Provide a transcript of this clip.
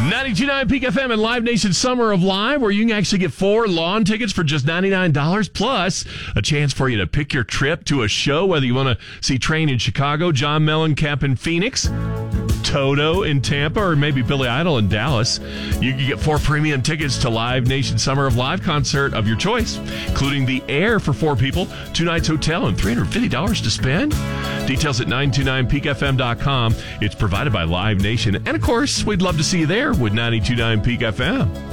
92.9 Peak FM and Live Nation Summer of Live, where you can actually get 4 lawn tickets for just $99, plus a chance for you to pick your trip to a show, whether you want to see Train in Chicago, John Mellencamp in Phoenix, Toto in Tampa, or maybe Billy Idol in Dallas. You can get 4 premium tickets to Live Nation Summer of Live concert of your choice, including the air for 4 people, 2 nights hotel, and $350 to spend. Details at 929peakfm.com. It's provided by Live Nation. And, of course, we'd love to see you there with 92.9 Peak FM.